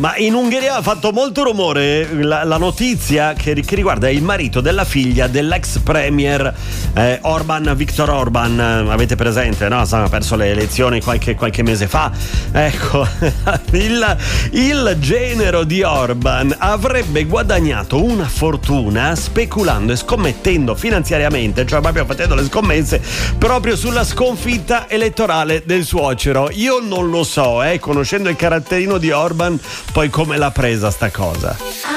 Ma in Ungheria ha fatto molto rumore la notizia che riguarda il marito della figlia dell'ex premier Orban, Viktor Orban. Avete presente, no? Ha perso le elezioni qualche mese fa. Ecco, il genero di Orban avrebbe guadagnato una fortuna speculando e scommettendo finanziariamente, cioè proprio facendo le scommesse proprio sulla sconfitta elettorale del suocero. Io non lo so, conoscendo il caratterino di Orban, poi come l'ha presa sta cosa.